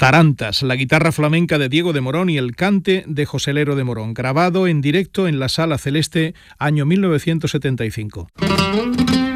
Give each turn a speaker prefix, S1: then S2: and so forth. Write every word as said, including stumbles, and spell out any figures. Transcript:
S1: Tarantas, la guitarra flamenca de Diego de Morón y el cante de José Lero de Morón, grabado en directo en la Sala Celeste, año mil novecientos setenta y cinco.